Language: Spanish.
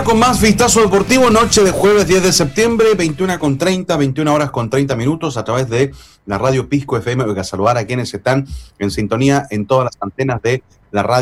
con más Vistazo Deportivo, noche de jueves 10 de septiembre, 21 horas con 30 minutos, a través de la radio Pisco FM. Voy a saludar a quienes están en sintonía en todas las antenas de la radio